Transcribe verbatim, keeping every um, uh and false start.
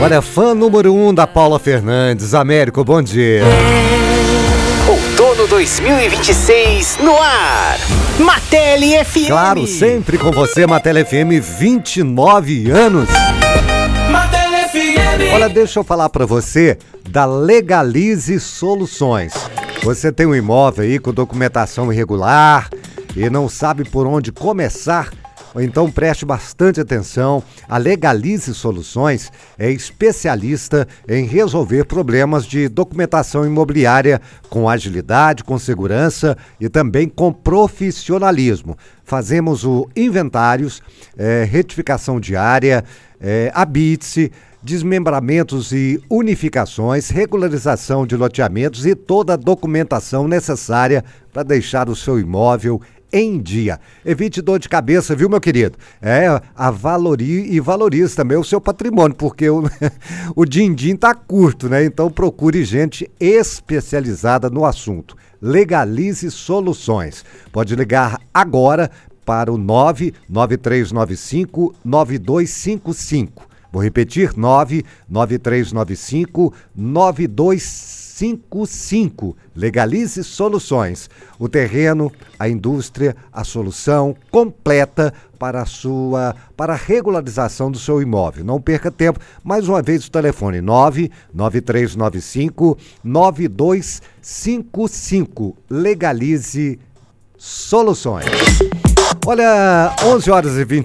Olha, fã número um da Paula Fernandes. Américo, bom dia. Outono dois mil e vinte e seis no ar. Matele F M. Claro, sempre com você, Matele F M, vinte e nove anos. Matele F M. Olha, deixa eu falar pra você da Legalize Soluções. Você tem um imóvel aí com documentação irregular e não sabe por onde começar? Então preste bastante atenção. A Legalize Soluções é especialista em resolver problemas de documentação imobiliária com agilidade, com segurança e também com profissionalismo. Fazemos o inventários, é, retificação diária, é, habite-se, desmembramentos e unificações, regularização de loteamentos e toda a documentação necessária para deixar o seu imóvel em dia. Evite dor de cabeça, viu, meu querido? É, a valorize e valorize também o seu patrimônio, porque o, o din-din tá curto, né? Então procure gente especializada no assunto. Legalize Soluções. Pode ligar agora para o nove nove três nove cinco nove dois cinco cinco. Vou repetir, nove nove três nove cinco nove dois cinco cinco. Legalize Soluções. O terreno, a indústria, a solução completa para a sua, para a regularização do seu imóvel. Não perca tempo. Mais uma vez o telefone nove nove três nove cinco nove dois cinco cinco. Legalize Soluções. Olha, onze horas e vinte